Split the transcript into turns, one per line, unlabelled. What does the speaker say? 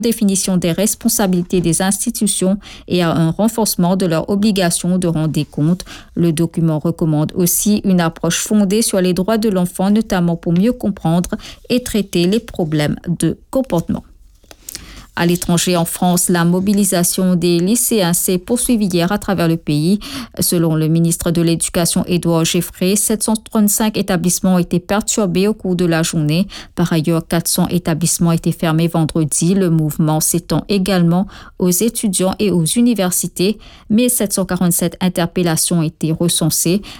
définition des responsabilités des institutions et à un renforcement de leur obligation de rendre des comptes. Le document recommande aussi une approche fondée sur les droits de l'enfant, notamment pour mieux comprendre et traiter les problèmes de comportement. À l'étranger, en France, la mobilisation des lycéens s'est poursuivie hier à travers le pays. Selon le ministre de l'Éducation, Édouard Geffrey, 735 établissements ont été perturbés au cours de la journée. Par ailleurs, 400 établissements étaient fermés vendredi. Le mouvement s'étend également aux étudiants et aux universités, mais 747 interpellations ont été recensées.